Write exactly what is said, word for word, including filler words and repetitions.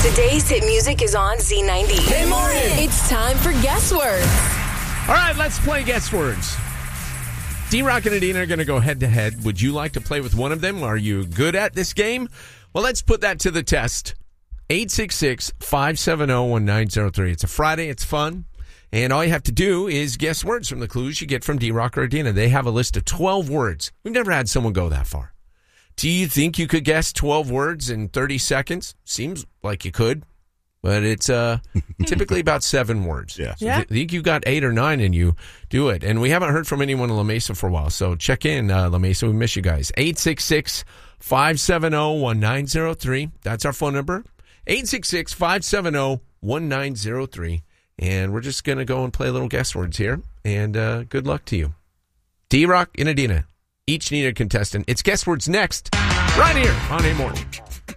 Today's hit music is on Z ninety. Hey, morning. It's time for Guess Words. All right, let's play Guess Words. D-Rock and Adina are going to go head-to-head. Would you like to play with one of them? Are you good at this game? Well, let's put that to the test. eight six six, five seven zero, one nine zero three. It's a Friday. It's fun. And all you have to do is guess words from the clues you get from D-Rock or Adina. They have a list of twelve words. We've never had someone go that far. Do you think you could guess twelve words in thirty seconds? Seems like you could, but it's uh, typically about seven words. Yeah. So Yeah. if you think you've got eight or nine and you do it. And we haven't heard from anyone in La Mesa for a while, so check in, uh, La Mesa. We miss you guys. eight six six, five seven zero, one nine zero three. That's our phone number. eight six six, five seven zero, one nine zero three. And we're just going to go and play a little guess words here. And uh, good luck to you. D-Rock and Adina each need a contestant. It's guess words next, right here on A Morning.